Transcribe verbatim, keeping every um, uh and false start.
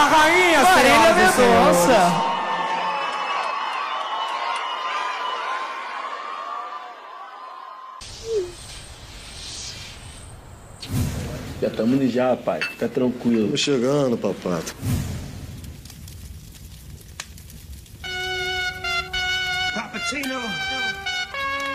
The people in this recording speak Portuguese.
rainha, Marília Mendonça. Já estamos indo já, pai. Fica tranquilo. Tô chegando, papato. Papatino.